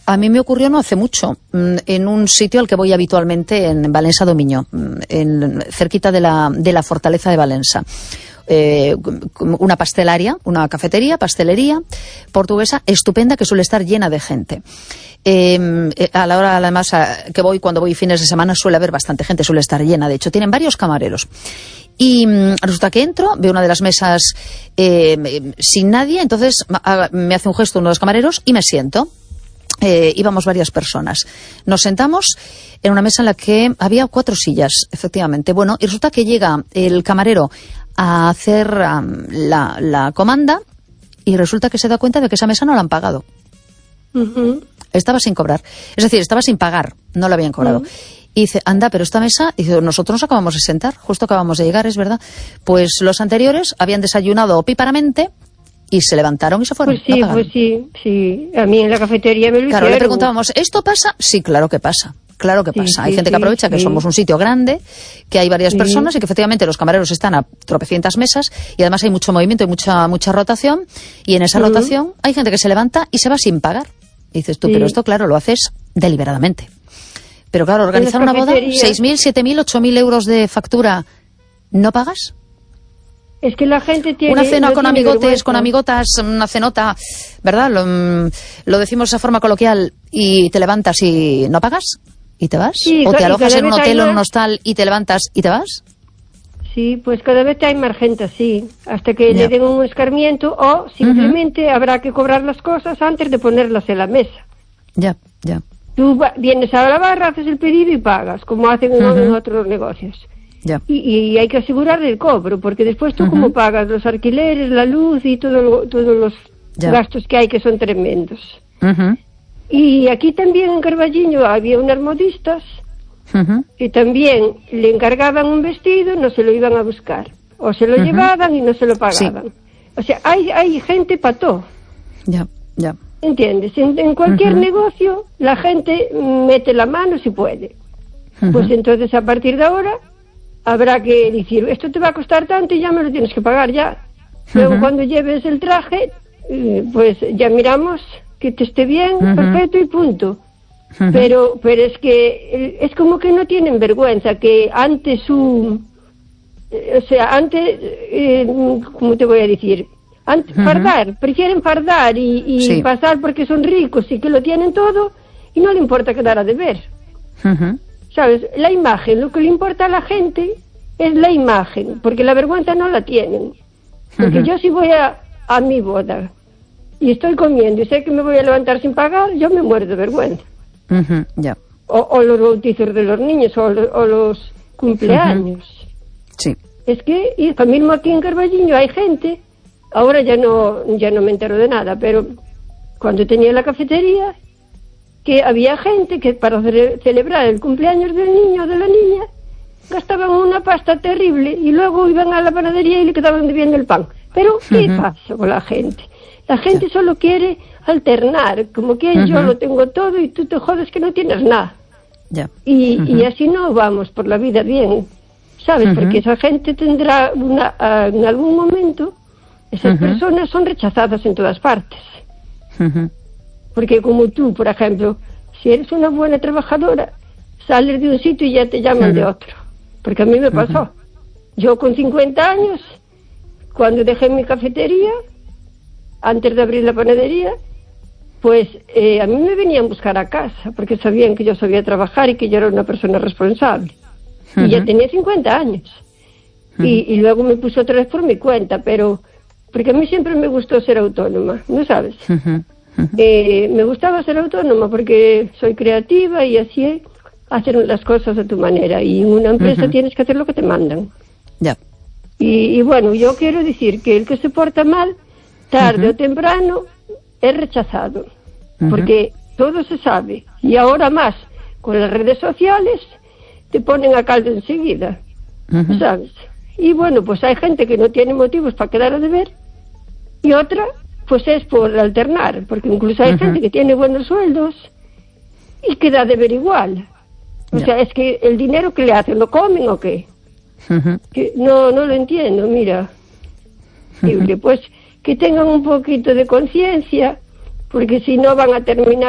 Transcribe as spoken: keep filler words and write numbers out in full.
A mí me ocurrió no hace mucho, en un sitio al que voy habitualmente en Valencia Domiño, en, cerquita de la, de la fortaleza de Valencia. Eh, una pastelaria, una cafetería, pastelería portuguesa estupenda que suele estar llena de gente. Eh, a la hora, además, que voy, cuando voy fines de semana, suele haber bastante gente, suele estar llena. De hecho, tienen varios camareros. Y mmm, resulta que entro, veo una de las mesas eh, sin nadie, entonces me hace un gesto uno de los camareros y me siento. Eh, íbamos varias personas. Nos sentamos en una mesa en la que había cuatro sillas, efectivamente. Bueno, y resulta que llega el camarero a hacer um, la, la comanda y resulta que se da cuenta de que esa mesa no la han pagado. Uh-huh. Estaba sin cobrar. Es decir, estaba sin pagar, no la habían cobrado. Uh-huh. Y dice, anda, pero esta mesa, y dice, nosotros nos acabamos de sentar, justo acabamos de llegar, es verdad. Pues los anteriores habían desayunado opíparamente y se levantaron y se fueron. Pues sí, no pues sí, sí. A mí en la cafetería me lo Claro, hicieron. le preguntábamos, ¿esto pasa? Sí, claro que pasa. Claro que sí, pasa. Sí, hay gente sí, que aprovecha sí. que somos un sitio grande, que hay varias sí. personas y que efectivamente los camareros están a tropecientas mesas y además hay mucho movimiento y mucha mucha rotación y en esa uh-huh. rotación hay gente que se levanta y se va sin pagar. Y dices tú, sí. pero esto claro, lo haces deliberadamente. Pero claro, organizar una boda, seis mil, siete mil, ocho mil euros de factura, ¿no pagas? Es que la gente tiene... Una cena no con tiene amigotes, vergüenza. con amigotas, una cenota, ¿verdad? Lo, lo decimos de esa forma coloquial y te levantas y no pagas y te vas. Sí, o te alojas en un hotel o en un más... hostal y te levantas y te vas. Sí, pues cada vez hay más gente así, hasta que Ya. le den un escarmiento o simplemente uh-huh. habrá que cobrar las cosas antes de ponerlas en la mesa. Ya, ya. Tú va, vienes a la barra, haces el pedido y pagas, como hacen uh-huh. en otros negocios. Ya. Y, y hay que asegurar el cobro, porque después tú uh-huh. como pagas los alquileres, la luz y todo lo, todos los ya. gastos que hay que son tremendos. Uh-huh. Y aquí también en Carballiño había unas modistas uh-huh. que también le encargaban un vestido, no se lo iban a buscar, o se lo uh-huh. llevaban y no se lo pagaban. Sí. O sea, hay, hay gente para todo. Ya, ya. ¿Entiendes? En, en cualquier uh-huh. negocio la gente mete la mano si puede. Uh-huh. Pues entonces a partir de ahora habrá que decir, esto te va a costar tanto y ya me lo tienes que pagar ya. Luego uh-huh. cuando lleves el traje, pues ya miramos que te esté bien, uh-huh. perfecto y punto. Uh-huh. Pero pero es que es como que no tienen vergüenza, que antes su... O sea, antes, eh, ¿cómo te voy a decir? Antes, uh-huh. fardar, prefieren fardar y, y sí. pasar porque son ricos y que lo tienen todo y no le importa quedar a deber. Uh-huh. ¿Sabes? La imagen, lo que le importa a la gente es la imagen, porque la vergüenza no la tienen. Porque uh-huh. yo si voy a, a mi boda y estoy comiendo y sé que me voy a levantar sin pagar, yo me muero de vergüenza. Uh-huh. Yeah. O, o los bautizos de los niños o, lo, o los cumpleaños. Uh-huh. Sí. Es que, y mismo aquí en Carballiño hay gente, ahora ya no, ya no me entero de nada, pero cuando tenía la cafetería, que había gente que para ce- celebrar el cumpleaños del niño o de la niña gastaban una pasta terrible y luego iban a la panadería y le quedaban debiendo el pan. Pero, ¿qué uh-huh. pasa con la gente? La gente sí. solo quiere alternar, como que uh-huh. yo lo tengo todo y tú te jodes que no tienes nada. Yeah. Y, uh-huh. y así no vamos por la vida bien, ¿sabes? Uh-huh. Porque esa gente tendrá una, uh, en algún momento, esas uh-huh. personas son rechazadas en todas partes. Uh-huh. Porque como tú, por ejemplo, si eres una buena trabajadora, sales de un sitio y ya te llaman uh-huh. de otro. Porque a mí me pasó. Uh-huh. Yo con cincuenta años, cuando dejé mi cafetería, antes de abrir la panadería, pues eh, a mí me venían a buscar a casa, porque sabían que yo sabía trabajar y que yo era una persona responsable. Uh-huh. Y ya tenía cincuenta años. Uh-huh. Y, y luego me puse otra vez por mi cuenta, pero... Porque a mí siempre me gustó ser autónoma, ¿no sabes? Uh-huh. Uh-huh. Eh, me gustaba ser autónoma porque soy creativa y así hacer las cosas a tu manera. Y en una empresa uh-huh. tienes que hacer lo que te mandan. Ya. Yeah. Y, y bueno, yo quiero decir que el que se porta mal, tarde uh-huh. o temprano, es rechazado. Uh-huh. Porque todo se sabe. Y ahora más, con las redes sociales, te ponen a caldo enseguida. Uh-huh. ¿Sabes? Y bueno, pues hay gente que no tiene motivos para quedar a deber. Y otra... pues es por alternar, porque incluso hay uh-huh. gente que tiene buenos sueldos y que da de ver igual. O yeah. sea, es que el dinero que le hacen, ¿lo comen o qué? Uh-huh. Que no, no lo entiendo, mira. Uh-huh. Y pues que tengan un poquito de conciencia, porque si no van a terminar